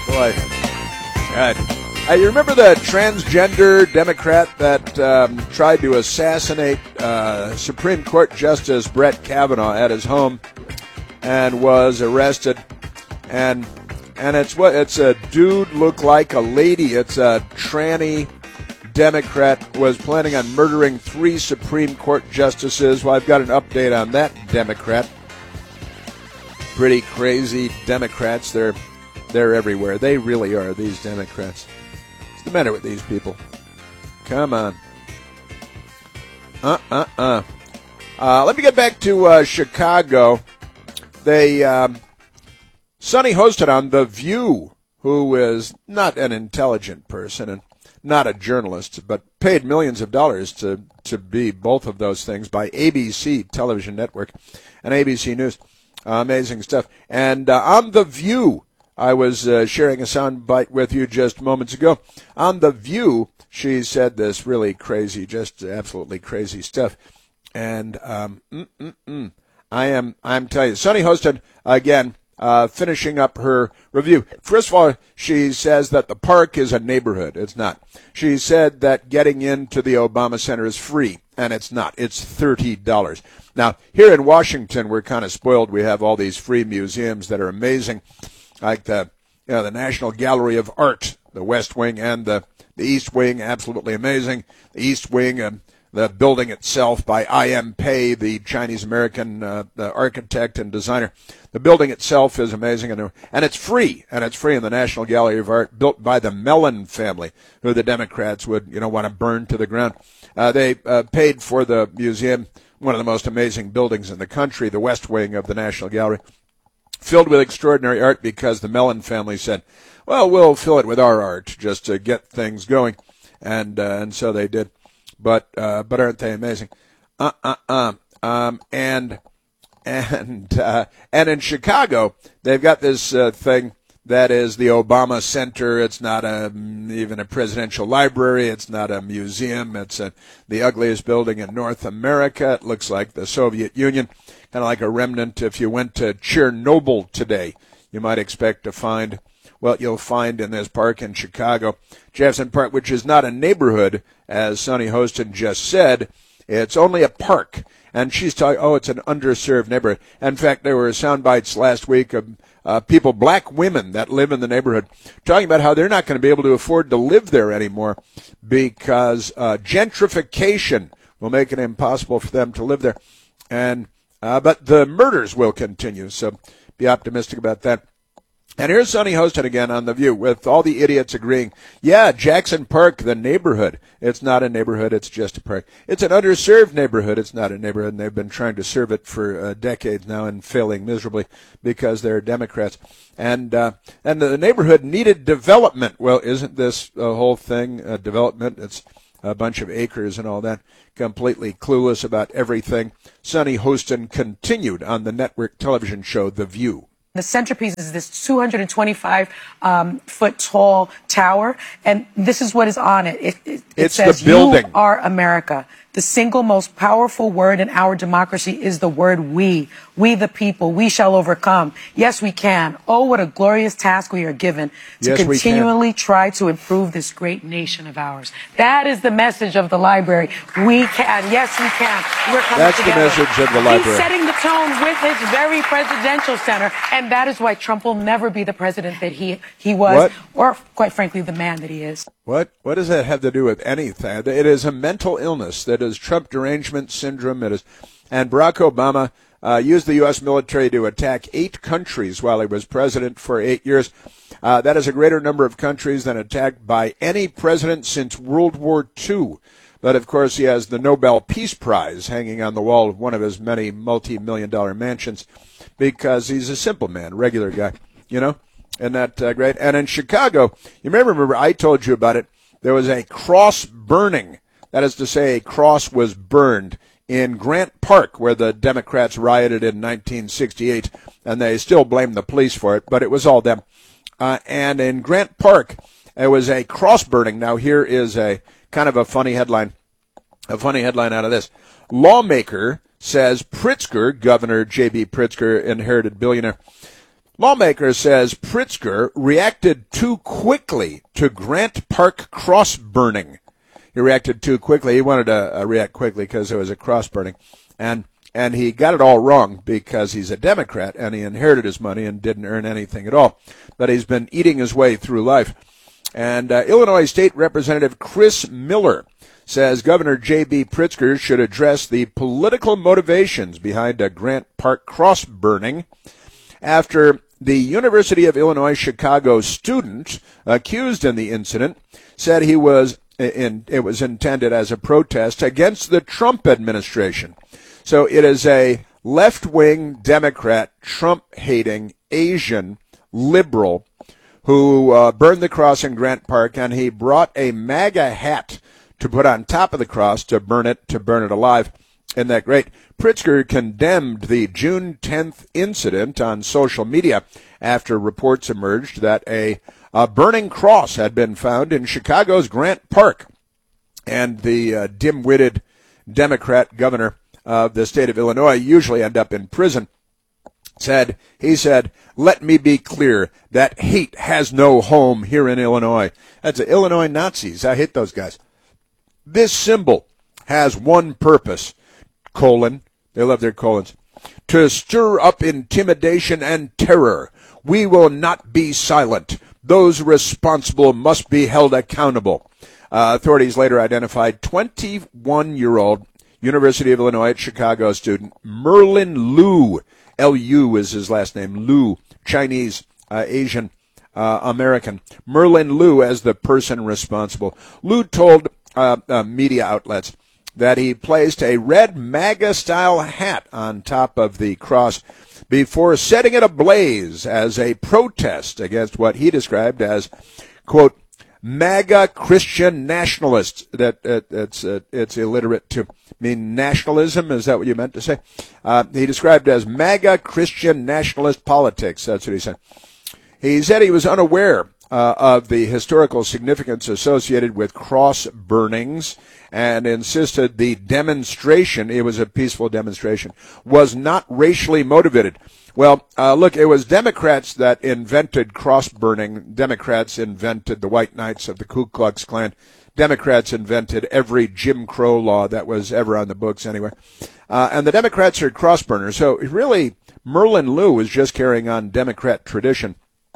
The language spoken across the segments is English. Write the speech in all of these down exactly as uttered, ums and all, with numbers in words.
Boy. Uh, uh, you remember the transgender Democrat that um, tried to assassinate uh, Supreme Court Justice Brett Kavanaugh at his home and was arrested? And and it's what it's a dude look like a lady. It's a tranny Democrat was planning on murdering three Supreme Court justices. Well, I've got an update on that Democrat. Pretty crazy Democrats. They're they're everywhere. They really are, these Democrats. What's the matter with these people? Come on. Uh-uh-uh. Uh, let me get back to uh, Chicago. They, um, Sonny hosted on The View, who is not an intelligent person and not a journalist, but paid millions of dollars to, to be both of those things by A B C Television Network and A B C News. Uh, amazing stuff. And uh, on The View, I was uh, sharing a sound bite with you just moments ago. On The View, she said this really crazy, just absolutely crazy stuff. And um, mm-mm-mm. I am, I'm telling you, Sonny hosted again, uh, finishing up her review. First of all, she says that the park is a neighborhood. It's not. She said that getting into the Obama Center is free, and it's not. It's thirty dollars. Now, here in Washington, we're kind of spoiled. We have all these free museums that are amazing, like the, you know, the National Gallery of Art, the West Wing and the, the East Wing, absolutely amazing. The East Wing, um, the building itself by I M Pei, the Chinese-American uh, the architect and designer. The building itself is amazing, and, and it's free, and it's free in the National Gallery of Art, built by the Mellon family, who the Democrats would, you know, want to burn to the ground. Uh, they uh, paid for the museum, one of the most amazing buildings in the country, the West Wing of the National Gallery, filled with extraordinary art because the Mellon family said, well, we'll fill it with our art just to get things going. And uh, and so they did. But uh, but aren't they amazing? Uh uh uh. Um and and uh, and in Chicago, they've got this uh, thing that is the Obama Center. It's not a, even a presidential library. It's not a museum. It's a, the ugliest building in North America. It looks like the Soviet Union, kind of like a remnant. If you went to Chernobyl today, you might expect to find what you'll find in this park in Chicago, Jefferson Park, which is not a neighborhood, as Sonny Hostin just said. It's only a park. And she's talking, oh, it's an underserved neighborhood. In fact, there were sound bites last week of uh, people, black women that live in the neighborhood, talking about how they're not going to be able to afford to live there anymore because uh, gentrification will make it impossible for them to live there. And uh, but the murders will continue, so be optimistic about that. And here's Sonny Hostin again on The View with all the idiots agreeing, yeah, Jackson Park, the neighborhood. It's not a neighborhood, it's just a park. It's an underserved neighborhood, it's not a neighborhood, and they've been trying to serve it for uh, decades now and failing miserably because they're Democrats. And uh, and the neighborhood needed development. Well, isn't this a whole thing, uh, development? It's a bunch of acres and all that. Completely clueless about everything. Sonny Hostin continued on the network television show The View. The centerpiece is this two hundred twenty-five um, foot tall tower, and this is what is on it. It, it, it it's says, the building. "You are America." The single most powerful word in our democracy is the word we. We the people. We shall overcome. Yes, we can. Oh, what a glorious task we are given to yes, continually try to improve this great nation of ours. That is the message of the library. We can. Yes, we can. We're coming That's together. the message of the library. He's setting the tone with his very presidential center, and that is why Trump will never be the president that he, he was, what? or, quite frankly, the man that he is. What? What does that have to do with anything? It is a mental illness. That is Trump derangement syndrome. It is, and Barack Obama uh, used the U S military to attack eight countries while he was president for eight years. Uh, that is a greater number of countries than attacked by any president since World War Two. But, of course, he has the Nobel Peace Prize hanging on the wall of one of his many multi-million dollar mansions because he's a simple man, regular guy, you know? Isn't that uh, great? And in Chicago, you may remember I told you about it. There was a cross burning. That is to say, a cross was burned in Grant Park, where the Democrats rioted in nineteen sixty-eight, and they still blame the police for it, but it was all them. Uh, and in Grant Park, there was a cross burning. Now, here is a kind of a funny headline, a funny headline out of this. Lawmaker says Pritzker, Governor J B. Pritzker, inherited billionaire, Lawmaker says Pritzker reacted too quickly to Grant Park cross burning. He reacted too quickly. He wanted to uh, react quickly because there was a cross burning. And and he got it all wrong because he's a Democrat and he inherited his money and didn't earn anything at all. But he's been eating his way through life. And uh, Illinois State Representative Chris Miller says Governor J B. Pritzker should address the political motivations behind a Grant Park cross burning after the University of Illinois Chicago student accused in the incident said he was in, it was intended as a protest against the Trump administration. So it is a left-wing Democrat, Trump-hating Asian liberal who uh, burned the cross in Grant Park, and he brought a MAGA hat to put on top of the cross to burn it, to burn it alive. Isn't that great? Pritzker condemned the June tenth incident on social media after reports emerged that a, a burning cross had been found in Chicago's Grant Park. And the uh, dim-witted Democrat governor of the state of Illinois usually end up in prison. Said, he said, let me be clear, that hate has no home here in Illinois. That's the Illinois Nazis. I hate those guys. This symbol has one purpose, colon, they love their colons, to stir up intimidation and terror. We will not be silent. Those responsible must be held accountable. Uh, authorities later identified twenty-one-year-old University of Illinois at Chicago student Merlin Liu. L U is his last name, Liu, Chinese, uh, Asian, uh, American. Merlin Liu as the person responsible. Liu told uh, uh, media outlets that he placed a red MAGA-style hat on top of the cross before setting it ablaze as a protest against what he described as, quote, MAGA Christian nationalists. That uh, it's uh, it's illiterate to mean nationalism. Is that what you meant to say? Uh, he described it as MAGA Christian nationalist politics. That's what he said. He said he was unaware uh, of the historical significance associated with cross burnings and insisted the demonstration, it was a peaceful demonstration, was not racially motivated. Well, uh, look, it was Democrats that invented cross-burning. Democrats invented the White Knights of the Ku Klux Klan. Democrats invented every Jim Crow law that was ever on the books anyway. Uh, and the Democrats are cross-burners. So really, Merlin Liu was just carrying on Democrat tradition.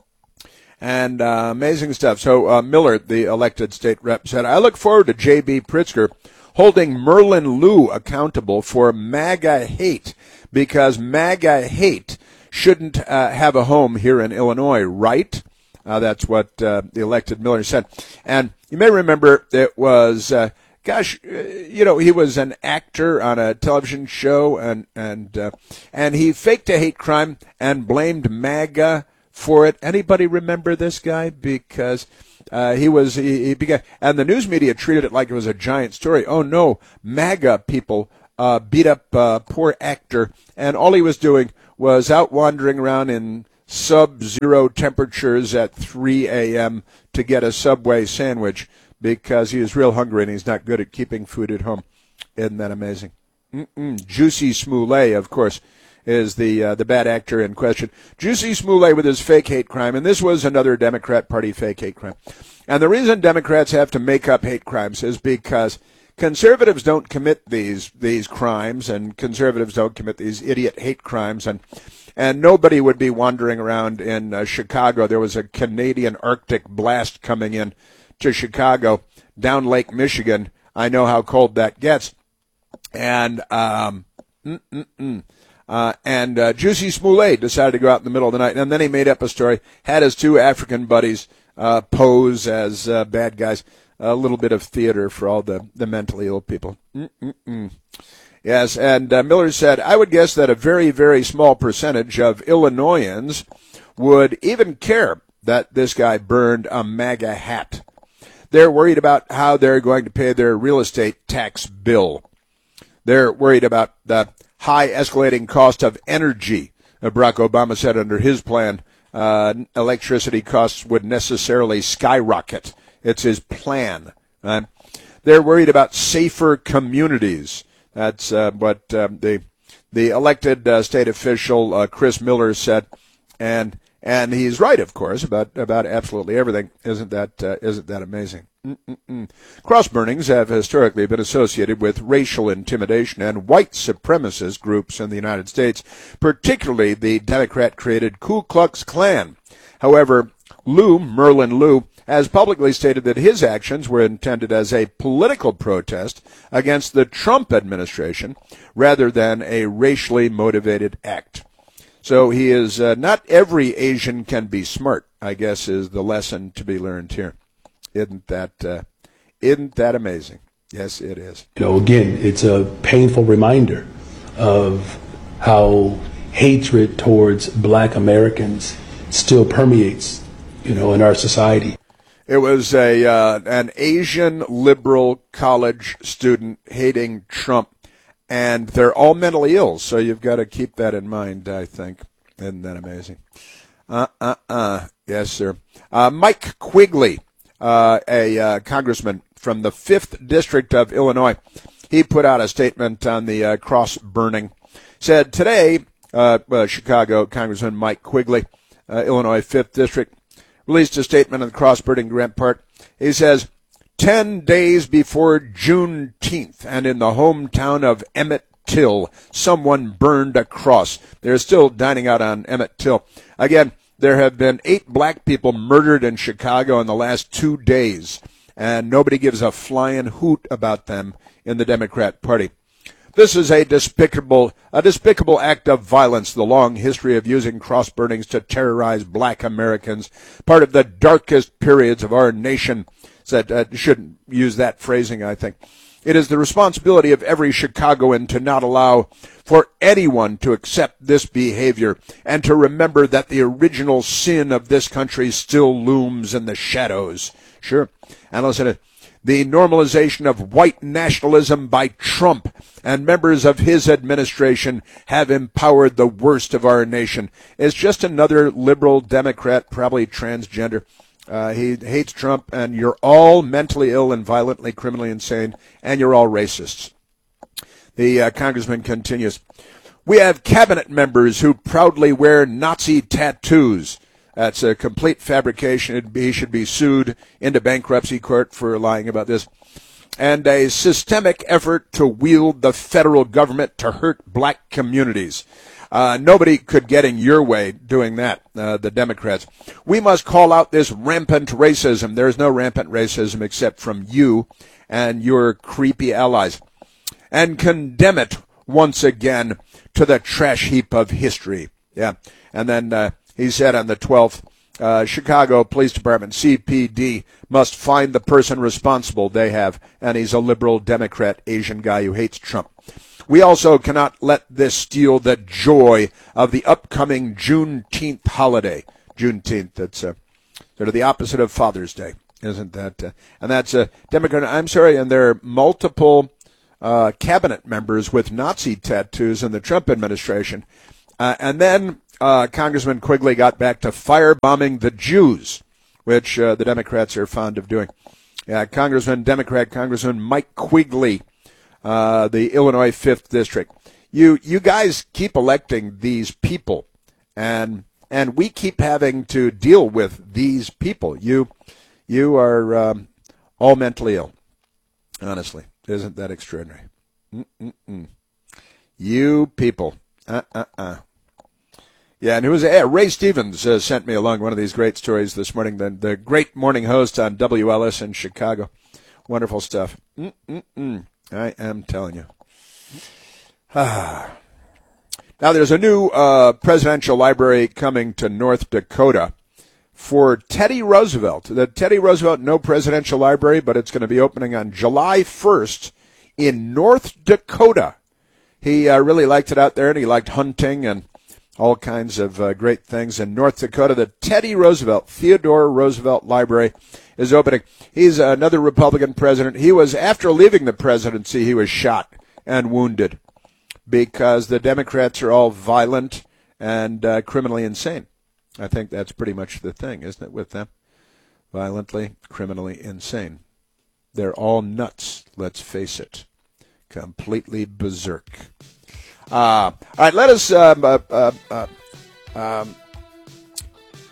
And uh, amazing stuff. So uh, Miller, the elected state rep, said, I look forward to J B. Pritzker holding Merlin Liu accountable for MAGA hate, because MAGA hate shouldn't uh, have a home here in Illinois, right? Uh, that's what uh, the elected Miller said. And you may remember it was, uh, gosh, uh, you know, he was an actor on a television show, and and uh, and he faked a hate crime and blamed MAGA for it. Anybody remember this guy? Because uh, he was, he, he began, and the news media treated it like it was a giant story. Oh no, MAGA people uh, beat up uh, poor actor, and all he was doing was out wandering around in sub-zero temperatures at three a.m. to get a Subway sandwich because he was real hungry and he's not good at keeping food at home. Isn't that amazing? Mm-mm. Jussie Smollett, of course, is the uh, the bad actor in question. Jussie Smollett with his fake hate crime, and this was another Democrat Party fake hate crime. And the reason Democrats have to make up hate crimes is because conservatives don't commit these these crimes, and conservatives don't commit these idiot hate crimes, and and nobody would be wandering around in uh, Chicago. There was a Canadian Arctic blast coming in to Chicago down Lake Michigan. I know how cold that gets, and um, mm-mm-mm. Uh, and uh, Jussie Smollett decided to go out in the middle of the night, and then he made up a story, had his two African buddies uh, pose as uh, bad guys. A little bit of theater for all the, the mentally ill people. Mm-mm-mm. Yes, and uh, Miller said, I would guess that a very, very small percentage of Illinoisans would even care that this guy burned a MAGA hat. They're worried about how they're going to pay their real estate tax bill. They're worried about the high escalating cost of energy. Uh, Barack Obama said under his plan, uh, electricity costs would necessarily skyrocket. It's his plan. Right? They're worried about safer communities. That's uh, what uh, the the elected uh, state official uh, Chris Miller said. And And he's right, of course, about about absolutely everything. Isn't that uh, isn't that amazing? Mm-mm-mm. Cross burnings have historically been associated with racial intimidation and white supremacist groups in the United States, particularly the Democrat-created Ku Klux Klan. However, Lou, Merlin Lou, has publicly stated that his actions were intended as a political protest against the Trump administration rather than a racially motivated act. So he is, uh, not every Asian can be smart, I guess, is the lesson to be learned here. Isn't that, uh, isn't that amazing? Yes, it is. You know, again, it's a painful reminder of how hatred towards black Americans still permeates, you know, in our society. It was a uh, an Asian liberal college student hating Trump, and they're all mentally ill, so you've got to keep that in mind, I think. Isn't that amazing? Uh-uh-uh. Yes, sir. Uh, Mike Quigley, uh, a uh, congressman from the fifth District of Illinois, he put out a statement on the uh, cross burning. Said today, uh, uh, Chicago Congressman Mike Quigley, uh, Illinois fifth District, released a statement on the cross-burning Grant Park. He says, ten days before Juneteenth and in the hometown of Emmett Till, someone burned a cross. They're still dining out on Emmett Till. Again, there have been eight black people murdered in Chicago in the last two days, and nobody gives a flying hoot about them in the Democrat Party. This is a despicable, a despicable act of violence, the long history of using cross burnings to terrorize black Americans, part of the darkest periods of our nation. Said, uh, shouldn't use that phrasing, I think. It is the responsibility of every Chicagoan to not allow for anyone to accept this behavior and to remember that the original sin of this country still looms in the shadows. Sure. And listen, the normalization of white nationalism by Trump and members of his administration have empowered the worst of our nation. It's just another liberal Democrat, probably transgender. Uh, he hates Trump, and you're all mentally ill and violently, criminally insane, and you're all racists. The uh, congressman continues, we have cabinet members who proudly wear Nazi tattoos. That's a complete fabrication. He should be sued into bankruptcy court for lying about this. And a systemic effort to wield the federal government to hurt black communities. Uh, nobody could get in your way doing that, uh, the Democrats. We must call out this rampant racism. There's no rampant racism except from you and your creepy allies. And condemn it once again to the trash heap of history. Yeah. And then uh, he said on the twelfth, uh, Chicago Police Department, C P D, must find the person responsible. They have. And he's a liberal Democrat Asian guy who hates Trump. We also cannot let this steal the joy of the upcoming Juneteenth holiday. Juneteenth, that's uh, sort of the opposite of Father's Day, isn't that? Uh, and that's a uh, Democrat. I'm sorry, and there are multiple uh, cabinet members with Nazi tattoos in the Trump administration. Uh, and then uh, Congressman Quigley got back to firebombing the Jews, which uh, the Democrats are fond of doing. Yeah, Congressman, Democrat Congressman Mike Quigley, Uh, the Illinois fifth District. You you guys keep electing these people, and and we keep having to deal with these people. You you are um, all mentally ill. Honestly, isn't that extraordinary? Mm-mm-mm. You people. Uh-uh-uh. Yeah, and who was it? Yeah, Ray Stevens uh, sent me along one of these great stories this morning. The, the great morning host on W L S in Chicago. Wonderful stuff. Mm-mm-mm. I am telling you. Ah. Now, there's a new uh, presidential library coming to North Dakota for Teddy Roosevelt. The Teddy Roosevelt No Presidential Library, but it's going to be opening on July first in North Dakota. He uh, really liked it out there, and he liked hunting and all kinds of uh, great things in North Dakota. The Teddy Roosevelt, Theodore Roosevelt Library is opening. He's another Republican president. He was, after leaving the presidency, he was shot and wounded because the Democrats are all violent and uh, criminally insane. I think that's pretty much the thing, isn't it, with them? Violently, criminally insane. They're all nuts, let's face it. Completely berserk. Uh, all right, let us um, uh, uh, uh, um,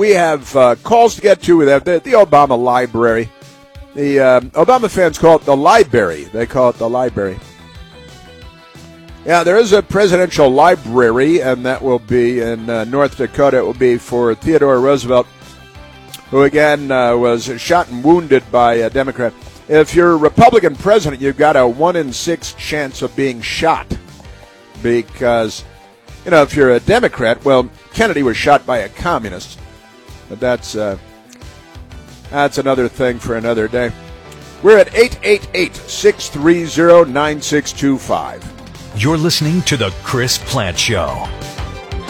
we have uh, calls to get to with that. The, the Obama library. The uh, Obama fans call it the library. They call it the library. Yeah, there is a presidential library, and that will be in uh, North Dakota. It will be for Theodore Roosevelt, who again uh, was shot and wounded by a Democrat. If you're a Republican president, you've got a one in six chance of being shot because, you know, if you're a Democrat, well, Kennedy was shot by a communist. But that's uh, that's another thing for another day. We're at eight eight eight, six three zero, nine six two five. You're listening to The Chris Plante Show.